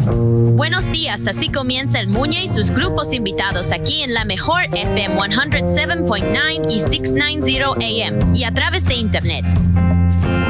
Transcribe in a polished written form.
Buenos días, así comienza el Muñe y sus grupos invitados aquí en la mejor FM 107.9 y 690 AM y a través de internet.